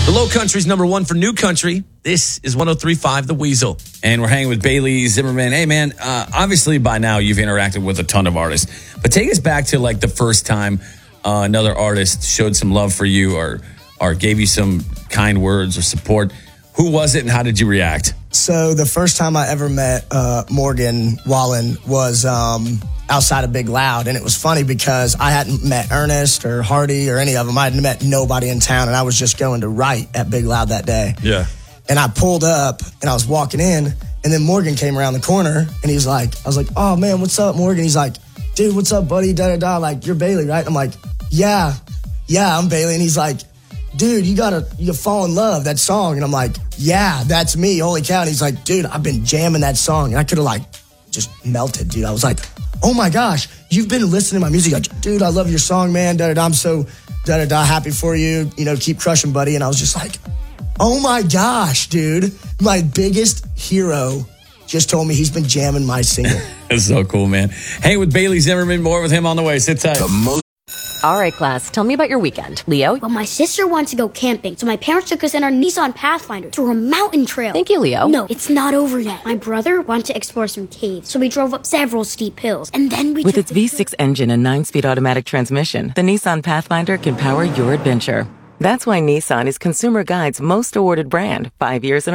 The Low Country's number one for new country. This is 103.5 The Weasel. And we're hanging with Bailey Zimmerman. Hey, man, obviously by now you've interacted with a ton of artists. But take us back to like the first time another artist showed some love for you or gave you some kind words or support. Who was it and how did you react? So the first time I ever met Morgan Wallen was outside of Big Loud. And it was funny because I hadn't met Ernest or Hardy or any of them. I hadn't met nobody in town, and I was just going to write at Big Loud that day. Yeah. And I pulled up, and I was walking in, and then Morgan came around the corner, and he's like, I was like, oh, man, what's up, Morgan? He's like, dude, what's up, buddy? Da-da-da. Like, you're Bailey, right? I'm like, yeah, I'm Bailey. And he's like, dude, you gotta fall in love, that song. And I'm like, yeah, that's me, holy cow. And he's like, dude, I've been jamming that song. And I could have like just melted, dude. I was like, oh my gosh, you've been listening to my music. Like, dude, I love your song, man. Da-da-da. I'm so da-da-da happy for you. You know, keep crushing, buddy. And I was just like, oh my gosh, dude. My biggest hero just told me he's been jamming my single. That's so cool, man. Hang with Bailey Zimmerman. More with him on the way. Sit tight. All right, class, tell me about your weekend. Leo? Well, my sister wants to go camping, so my parents took us in our Nissan Pathfinder through a mountain trail. Thank you, Leo. No, it's not over yet. My brother wanted to explore some caves, so we drove up several steep hills, and then we With its V6 engine and 9-speed automatic transmission, the Nissan Pathfinder can power your adventure. That's why Nissan is Consumer Guide's most awarded brand 5 years in a